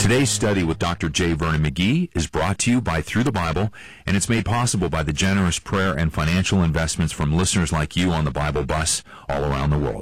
Today's study with Dr. J. Vernon McGee is brought to you by Through the Bible, and it's made possible by the generous prayer and financial investments from listeners like you on the Bible Bus all around the world.